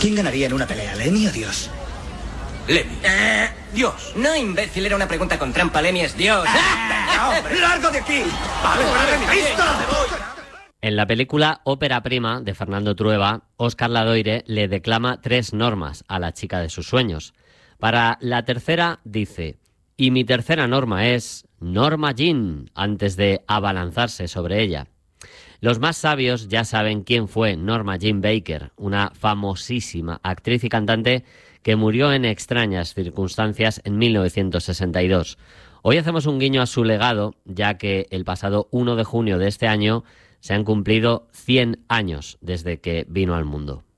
¿Quién ganaría en una pelea, Lemmy o Dios? Lemmy. Dios. No, imbécil, era una pregunta con trampa. Lemmy es Dios. ¡Largo de aquí! En la película Ópera Prima de Fernando Trueba, Óscar Ladoire le declama 3 normas a la chica de sus sueños. Para la tercera dice: y mi tercera norma es Norma Jean, antes de abalanzarse sobre ella. Los más sabios ya saben quién fue Norma Jean Baker, una famosísima actriz y cantante que murió en extrañas circunstancias en 1962. Hoy hacemos un guiño a su legado, ya que el pasado 1 de junio de este año se han cumplido 100 años desde que vino al mundo.